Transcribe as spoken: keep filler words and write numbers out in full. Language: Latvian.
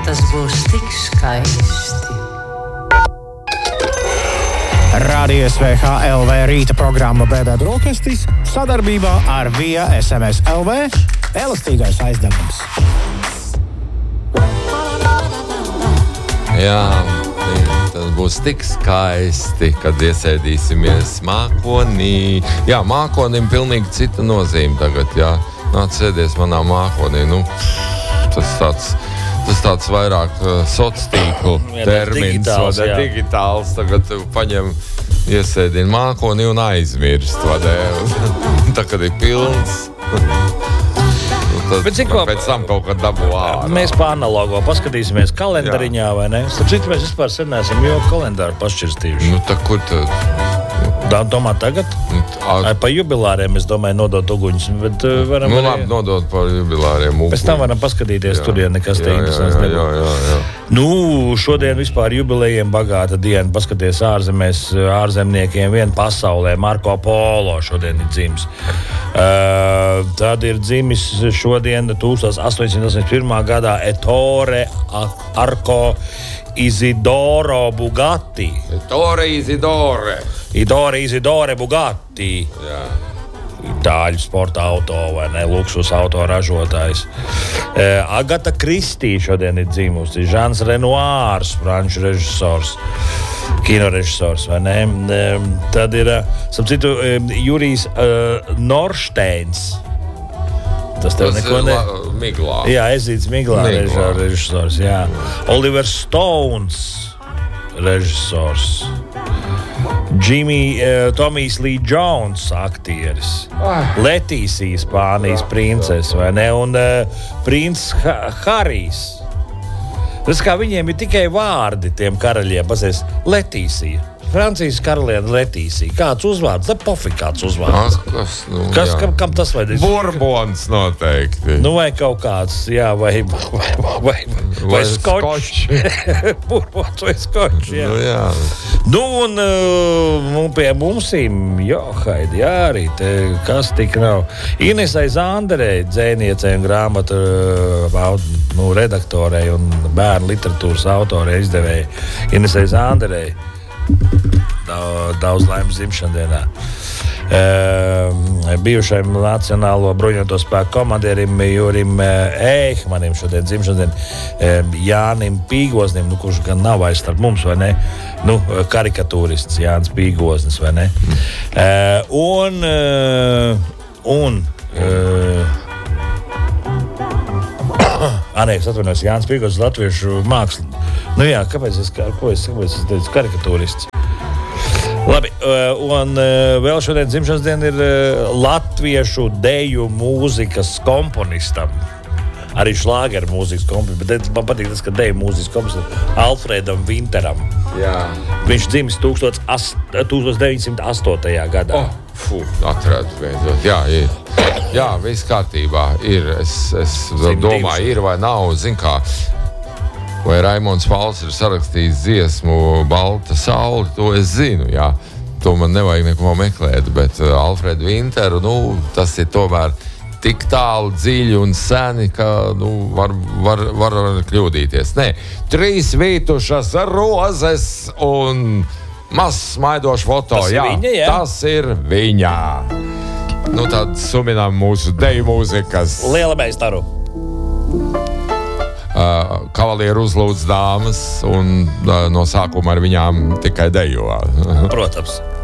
tas būs tik skaisti. Radio S V H L V rīta programma Bēbē brokastis sadarbībā ar Via S M S L V elastīgais aizdevums. Jā, tas būs tik skaisti, kad iesēdīsimies mākonī. Jā, mākonim pilnīgi cita nozīme tagad, jā. Nāc sēdies manā mākonī, nu, tas tāds... Tas tāds vairāk uh, sociātīklu termins, digitāls, vai digitāls. Tagad paņem, iesēdini mākoni un aizmirst, vadē. Tā, kad ir pilns. Tad, Bet, zin, ko, pēc tam kaut kad dabū ārā. Mēs pa analogo paskatīsimies kalendariņā, vai ne? Starp citu, mēs vispār sen neesam jau kalendāru pašķirstījuši. Nu, tā kur tad? Tā, domā tagad? Ar... Pa jubilāriem, es domāju, nodot uguņus. Bet uh, varam nu, arī... labi, nodot par jubilāriem uguņus. Pēc tam varam paskatīties, jā. Tur, ja nekas te interesants nebūs. Jā, jā, jā, jā. Nu, šodien vispār jubilejiem bagāta diena. Paskaties ārzemēs, ārzemniekiem vien pasaulē. Marko Polo šodien ir dzimis. Uh, tad ir dzimis šodien tūkstoš astoņsimt astoņdesmit pirmā gadā Ettore Arco Isidoro Bugatti. Ettore Isidore. Ettore Isidore Bugatti. Jā. Itāļu sporta auto vai ne, luksus auto ražotājs. E, Agata Kristī šodien ir dzimusi. Žans Renoirs, franču režisors, kinorežisors, vai ne. E, tad ir, ap citu, Jurijs uh, Norsteins. Tas tev Tas neko ne... ne... Miglā. Jā, Ezīts Miglā, Miglā. režisors, jā. Oliver Stones, režisors. Jimmy, uh, Tomijs Lee Jones, aktieris. Letīsija, Spānijas princese, vai ne? Un uh, princis ha- Harijs. Tas kā viņiem ir tikai vārdi tiem karaļiem. Pasies, Letīsija. Francijas karaliene Letīsija. Kāds uzvārds? Tā pofik kāds uzvārds. Kas, nu, Kas, kam, kam tas vajadzēs? Burbons noteikti. Nu, vai kaut kāds, jā, vai, vai, vai, vai, vai skočs. Burbons vai skočs, jā. Nu, jā. Nu, un uh, pie mumsīm, jo, haidi, jā, arī te, kas tik nav. Inesai Zanderei, dzēniecei un grāmatu uh, nu, redaktorei un bērnu literatūras autorei, izdevēji. Inesai Zanderei. Daudz, daudz laimes dzimšandienā. E, bijušajam Nacionālo bruņoto spēku komandierim Jurim Eihmanim šodien dzimšanadien, e, Jānim Pīgoznim, nu, kurš gan nav vairs starp mums, vai ne? Nu, karikatūrists Jānis Pīgoznis, vai ne? E, un un e, Anē, es atvainojos, Jānis Pīgoznis, latviešu mākslu. Nu jā, kāpēc es, ko es, kāpēc es teicu, karikatūrists? Labi, un vēl šodien dzimšanas diena ir latviešu deju mūzikas komponistam. Arī šlāgeru mūzikas komponistam. Bet man patīk tas, ka deju mūzikas komponistam Alfredam Vinteram. Jā. Viņš dzimis tūkstoš deviņsimt astotajā gadā. Oh, fū, atradu beidzot. Jā, ir. Jā, viss kārtībā. Ir. Es, es domāju, ir vai nav. Zin kā, vai Raimonds Pauls ir sarakstījis dziesmu Balta saule, to es zinu, jā. To man nevajag neko meklēt, bet uh, Alfredu Vinteru, nu, tas ir tomēr tik tālu, dziļi un seni, ka, nu, var, var, var kļūdīties. Nē, trīs vītušas rozes un mazs smaidošs foto. Tas jā, ir viņa, jā? Tas ir viņa. Nu, tad suminām mūsu deju mūzikas. Liela meistaru. Uh, kavalieru uzlūdz dāmas un uh, no sākuma ar viņām tikai dejo. Protams.